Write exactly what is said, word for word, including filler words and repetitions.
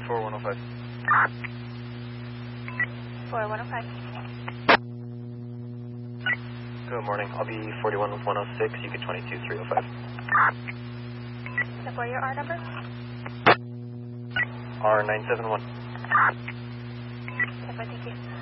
four one oh five. four one oh five. Good morning. I'll be forty-one with one oh six. You get twenty-two three oh five. The for your R number? R nine seven one. Thank you.